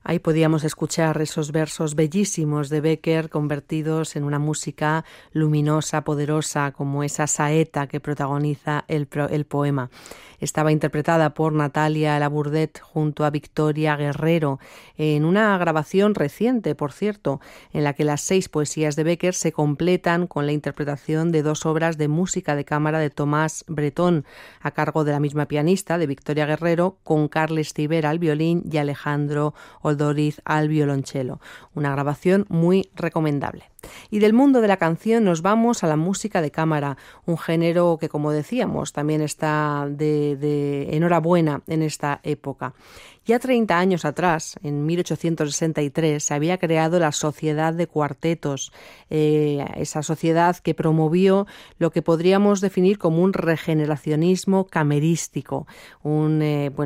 Ahí podíamos escuchar esos versos bellísimos de Becker convertidos en una música luminosa, poderosa, como esa saeta que protagoniza el poema. Estaba interpretada por Natalia Labourdet junto a Victoria Guerrero en una grabación reciente, por cierto, en la que las 6 poesías de Becker se completan con la interpretación de 2 obras de música de cámara de Tomás Bretón, a cargo de la misma pianista, de Victoria Guerrero, con Carles Civera al violín y Alejandro Oldoriz al violonchelo. Una grabación muy recomendable. Y del mundo de la canción nos vamos a la música de cámara, un género que, como decíamos, también está de enhorabuena en esta época. Ya 30 años atrás, en 1863, se había creado la Sociedad de Cuartetos, esa sociedad que promovió lo que podríamos definir como un regeneracionismo camerístico, un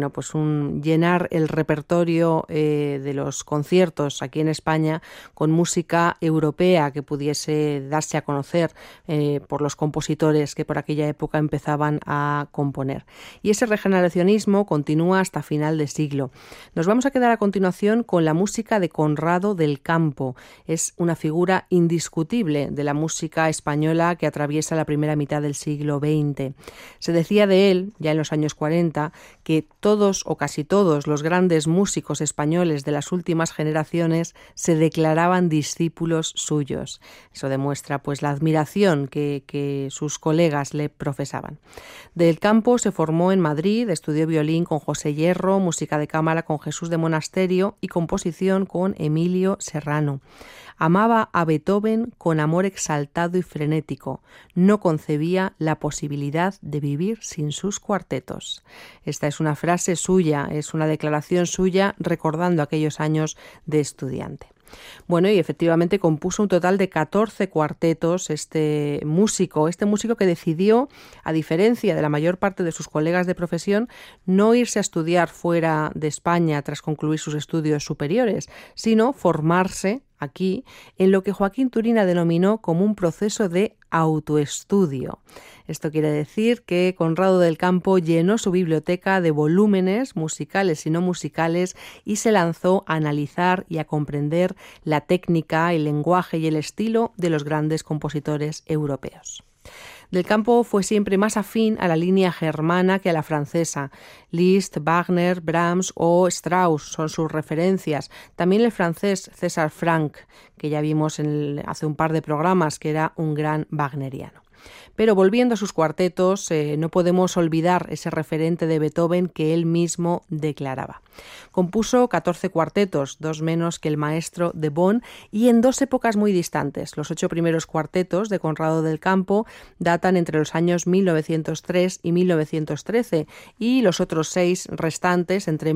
llenar el repertorio de los conciertos aquí en España con música europea que pudiese darse a conocer por los compositores que por aquella época empezaban a componer. Y ese regeneracionismo continúa hasta final de siglo. Nos vamos a quedar a continuación con la música de Conrado del Campo. Es una figura indiscutible de la música española que atraviesa la primera mitad del siglo XX. Se decía de él, ya en los años 40, que todos o casi todos los grandes músicos españoles de las últimas generaciones se declaraban discípulos suyos. Eso demuestra pues la admiración que sus colegas le profesaban. Del Campo se formó en Madrid, estudió violín con José Hierro, música de cámara con Jesús de Monasterio y composición con Emilio Serrano. Amaba a Beethoven con amor exaltado y frenético. No concebía la posibilidad de vivir sin sus cuartetos. Esta es una frase suya, es una declaración suya recordando aquellos años de estudiante. Bueno, y efectivamente compuso un total de 14 cuartetos este músico que decidió, a diferencia de la mayor parte de sus colegas de profesión, no irse a estudiar fuera de España tras concluir sus estudios superiores, sino formarse aquí en lo que Joaquín Turina denominó como un proceso de autoestudio. Esto quiere decir que Conrado del Campo llenó su biblioteca de volúmenes musicales y no musicales y se lanzó a analizar y a comprender la técnica, el lenguaje y el estilo de los grandes compositores europeos. Del Campo fue siempre más afín a la línea germana que a la francesa. Liszt, Wagner, Brahms o Strauss son sus referencias. También el francés César Franck, que ya vimos hace un par de programas, que era un gran wagneriano. Pero volviendo a sus cuartetos, no podemos olvidar ese referente de Beethoven que él mismo declaraba. Compuso 14 cuartetos, 2 menos que el maestro de Bonn, y en 2 épocas muy distantes. Los 8 primeros cuartetos de Conrado del Campo datan entre los años 1903 y 1913, y los otros 6 restantes entre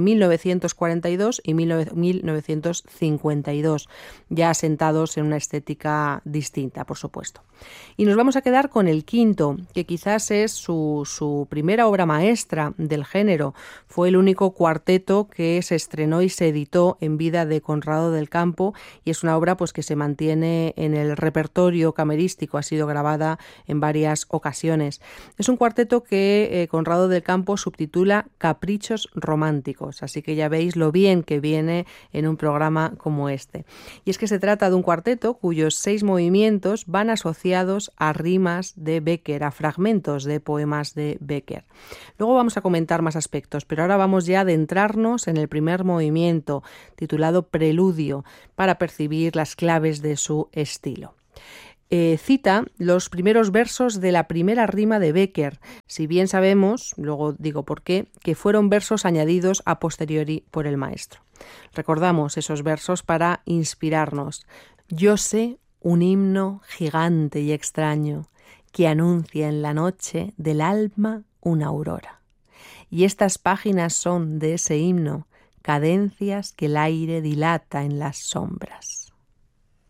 1942 y 1952, ya asentados en una estética distinta, por supuesto. Y nos vamos a quedar con el quinto, que quizás es su primera obra maestra del género. Fue el único cuarteto que se estrenó y se editó en vida de Conrado del Campo, y es una obra pues que se mantiene en el repertorio camerístico, ha sido grabada en varias ocasiones. Es un cuarteto que Conrado del Campo subtitula Caprichos Románticos, así que ya veis lo bien que viene en un programa como este. Y es que se trata de un cuarteto cuyos 6 movimientos van asociados a rimas de Becker, a fragmentos de poemas de Becker. Luego vamos a comentar más aspectos, pero ahora vamos ya a adentrarnos en el primer movimiento, titulado Preludio, para percibir las claves de su estilo. Cita los primeros versos de la primera rima de Becker, si bien sabemos, luego digo por qué, que fueron versos añadidos a posteriori por el maestro. Recordamos esos versos para inspirarnos. Yo sé un himno gigante y extraño que anuncia en la noche del alma una aurora. Y estas páginas son de ese himno, cadencias que el aire dilata en las sombras.